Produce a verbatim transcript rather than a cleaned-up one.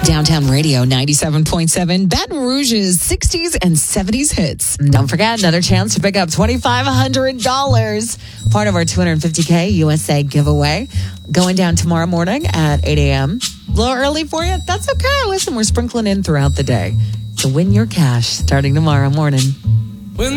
Downtown Radio ninety-seven point seven, Baton Rouge's sixties and seventies hits. Don't forget, another chance to pick up two thousand five hundred dollars. Part of our two hundred fifty K U S A giveaway. Going down tomorrow morning at eight a.m. A little early for you? That's okay. Listen, we're sprinkling in throughout the day to win your cash starting tomorrow morning.